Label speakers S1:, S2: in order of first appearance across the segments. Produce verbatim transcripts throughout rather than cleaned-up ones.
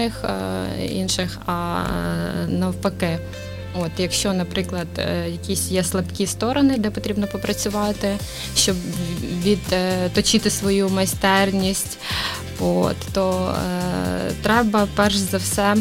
S1: технічних інших, а навпаки. От, якщо, наприклад, якісь є слабкі сторони, де потрібно попрацювати, щоб відточити свою майстерність, от, то е, треба перш за все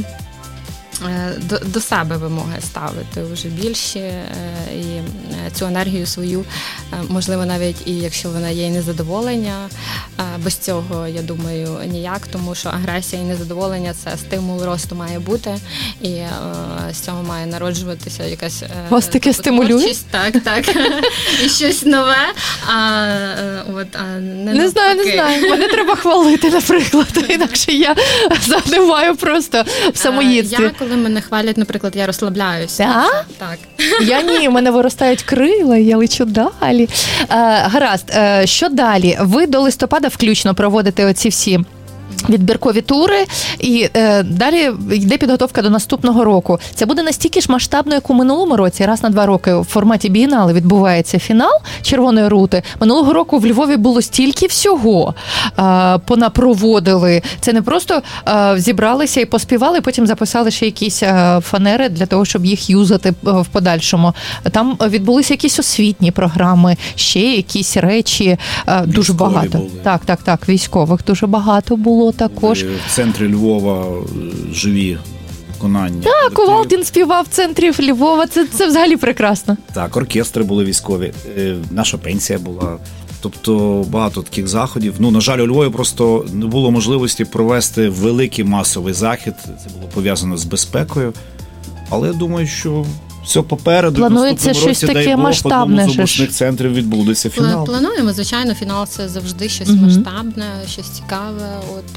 S1: До, до себе вимоги ставити вже більші е, і цю енергію свою, е, можливо, навіть і якщо вона є і незадоволення, е, без цього, я думаю, ніяк, тому що агресія і незадоволення – це стимул росту має бути, і е, з цього має народжуватися якась е,
S2: вас таке стимулює?
S1: Так, так, і щось нове, а, от, а не
S2: Не знаю, не знаю, мене треба хвалити, наприклад, інакше я занемаю просто в самоїдстві.
S1: Я, коли мене хвалять, наприклад, я розслабляюся.
S2: Так?
S1: Так.
S2: Я ні, у мене виростають крила, я лечу далі. Е, гаразд, е, що далі? Ви до листопада включно проводите оці всі відбіркові тури, і е, далі йде підготовка до наступного року. Це буде настільки ж масштабно, як у минулому році. Раз на два роки в форматі бієнале відбувається фінал Червоної рути. Минулого року в Львові було стільки всього. Е, понапроводили. Це не просто е, зібралися і поспівали, потім записали ще якісь е, фанери для того, щоб їх юзати в подальшому. Там відбулися якісь освітні програми, ще якісь речі. Е, дуже багато.
S3: Були.
S2: Так, так, так, військових дуже багато було також.
S3: В центрі Львова живі виконання.
S2: Так, Ковалдін співав в центрі Львова, це, це взагалі прекрасно.
S3: Так, оркестри були військові, наша пенсія була. Тобто багато таких заходів. Ну, на жаль, у Львові просто не було можливості провести великий масовий захід. Це було пов'язано з безпекою. Але я думаю, що все попереду.
S2: Планується щось
S3: році,
S2: таке
S3: дай Бог,
S2: масштабне.
S3: В одному з обласних центрів відбудеться фінал.
S1: Плануємо, звичайно, фінал – це завжди щось
S2: Угу.
S1: масштабне, щось цікаве, от,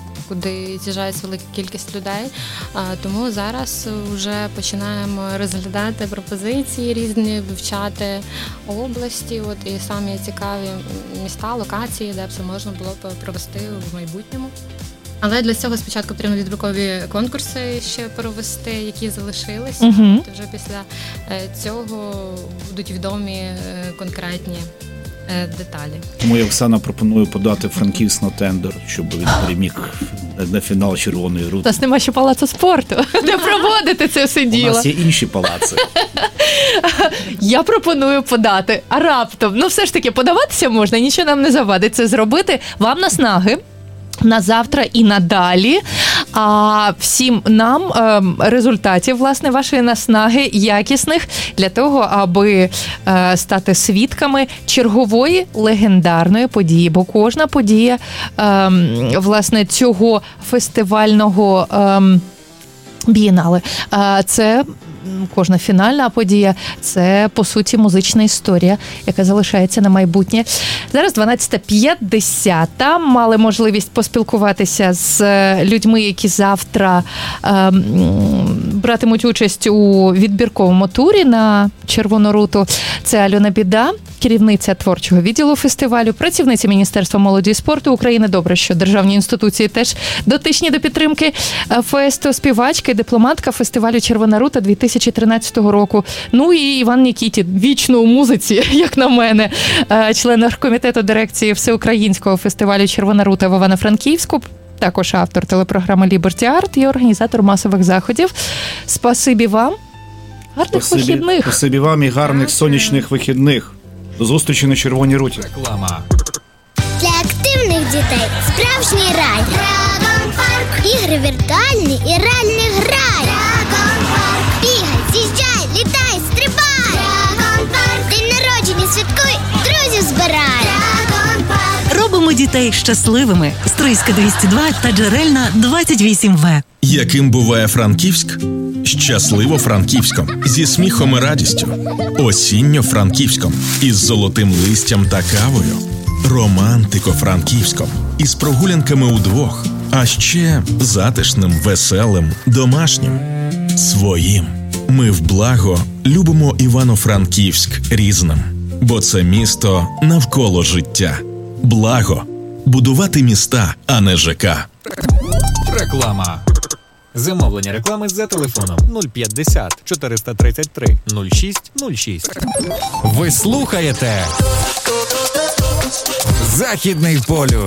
S1: куди з'їжджається велика кількість людей. Тому зараз вже починаємо розглядати пропозиції різні, вивчати області, от, і самі цікаві міста, локації, де б це можна було б провести в майбутньому. Але для цього спочатку потрібно відбіркові конкурси ще провести, які залишилися.
S2: Угу.
S1: От вже після цього будуть відомі конкретні деталі.
S3: Тому я, Оксана, пропоную подати Франківськ на тендер, щоб він переміг на фінал Червоної рути.
S2: У нас нема ще палацу спорту, де проводити це все діло.
S3: У нас є інші палаци.
S2: Я пропоную подати, а раптом, ну все ж таки, подаватися можна, нічого нам не завадить це зробити. Вам наснаги на завтра і надалі, а всім нам е, результатів, власне, вашої наснаги якісних для того, аби е, стати свідками чергової легендарної події, бо кожна подія, е, власне, цього фестивального е, бієнале, е, це кожна фінальна подія – це, по суті, музична історія, яка залишається на майбутнє. Зараз дванадцята п'ятдесят. Мали можливість поспілкуватися з людьми, які завтра е, братимуть участь у відбірковому турі на Червону руту. Це Альона Біда, керівниця творчого відділу фестивалю, працівниця Міністерства молоді і спорту України. Добре, що державні інституції теж дотичні до підтримки фесту, співачка і дипломатка фестивалю Червона рута дві тисячі тринадцятого року. Ну і Іван Нікітін, вічно у музиці, як на мене, член оргкомітету дирекції Всеукраїнського фестивалю Червона рута в Івано-Франківську, також автор телепрограми Liberty Art і організатор масових заходів. Спасибі вам. Гарних
S3: Спасибі,
S2: вихідних.
S3: Спасибі вам і гарних сонячних вихідних. До зустрічі на Червоній руті.
S4: Реклама.
S5: Для активних дітей справжній рай. Dragon Park. Ігри віртуальні і реальний грай. Dragon Park. Бігай, з'їжджай, літай, стрибай. Dragon Park. День народження святкуй, друзів збирай. Dragon Park.
S6: Робимо дітей щасливими. Стрийська двісті два та Джерельна двадцять вісім ве.
S7: Яким буває Франківськ? Щасливо Франківськом. Зі сміхом і радістю. Осінньо Франківськом. Із золотим листям та кавою. Романтико Франківськом. Із прогулянками удвох. А ще затишним, веселим, домашнім. Своїм. Ми в благо любимо Івано-Франківськ різним. Бо це місто навколо життя. Благо. Будувати міста, а не ЖК.
S4: Реклама. Замовлення реклами за телефоном нуль п'ятдесят чотириста тридцять три нуль шість нуль шість. Ви слухаєте Західний полюс.